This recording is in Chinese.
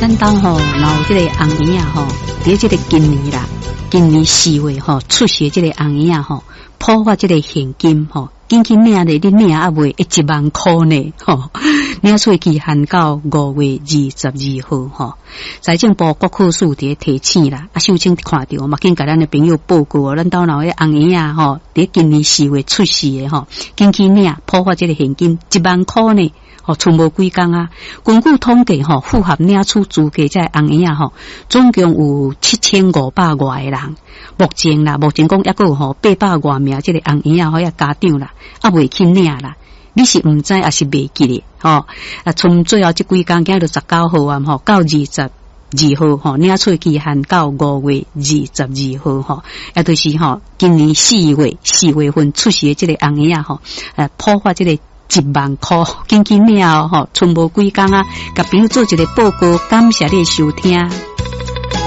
咱当吼，然后这个红姨啊吼，伫这个今年啦，今年4月吼出世这个红姨啊吼，普发这个现金吼，紧紧领咧，你领啊未1万块呢吼，领出期限到5月22号吼。财政部国库署伫提醒啦，啊，秀清看到嘛，紧甲咱的朋友报告，咱兜老的红姨啊吼，伫今年4月出世的吼，紧紧领普发这个现金1万块呢。哦，剩无几工啊！根据统计吼，符合领取资格这红姨啊吼，总共有7500外个人。目前讲还有吼800外名这个红姨啊，好呀家长啦，啊未去领啦。你是毋知还是未记咧？吼啊，从最后这几工，今日19号啊，吼到22号吼，领取期限到5月22号吼，也就是吼今年4月份出世的这个红姨啊吼，普发这个1万块，紧紧领吼，剩无几工啊，甲朋友做一个报告，感谢你的收听。